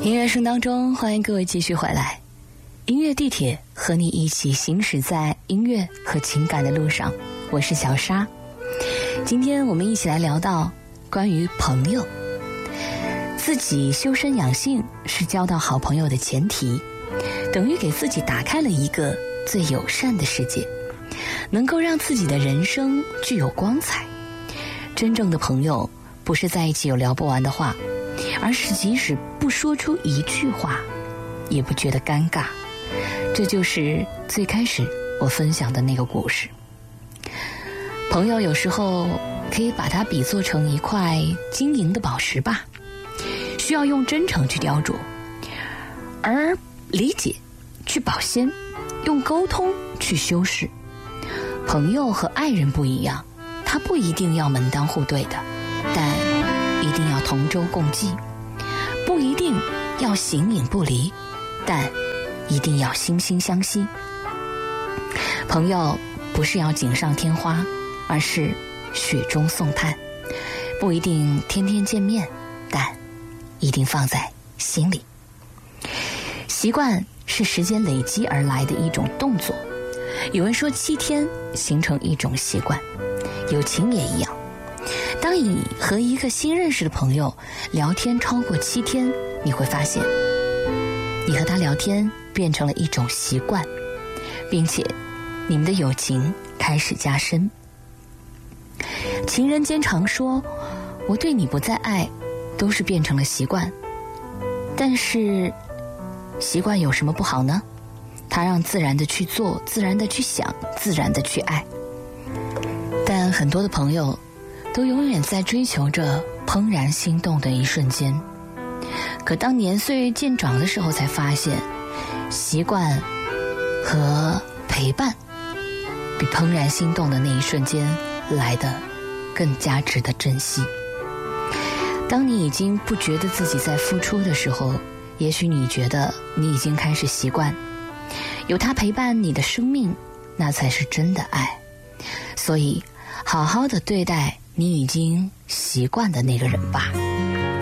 音乐声当中，欢迎各位继续回来。音乐地铁和你一起行驶在音乐和情感的路上，我是小沙。今天我们一起来聊到关于朋友。自己修身养性是交到好朋友的前提，等于给自己打开了一个最友善的世界，能够让自己的人生具有光彩。真正的朋友不是在一起有聊不完的话，而是即使不说出一句话也不觉得尴尬。这就是最开始我分享的那个故事。朋友有时候可以把它比作成一块晶莹的宝石吧，需要用真诚去雕琢，而理解去保鲜，用沟通去修饰。朋友和爱人不一样，他不一定要门当户对的，但一定要同舟共济；不一定要形影不离，但一定要惺惺相惜。朋友不是要锦上添花，而是雪中送炭。不一定天天见面，但一定放在心里。习惯是时间累积而来的一种动作。有人说7天形成一种习惯，友情也一样。当你和一个新认识的朋友聊天超过7天，你会发现你和他聊天变成了一种习惯，并且你们的友情开始加深。情人间常说我对你不再爱，都是变成了习惯。但是习惯有什么不好呢？它让自然的去做，自然的去想，自然的去爱。但很多的朋友都永远在追求着怦然心动的一瞬间，可当年岁渐长的时候才发现，习惯和陪伴比怦然心动的那一瞬间来得更加值得珍惜。当你已经不觉得自己在付出的时候，也许你觉得你已经开始习惯，有他陪伴你的生命，那才是真的爱。所以好好的对待你已经习惯的那个人吧。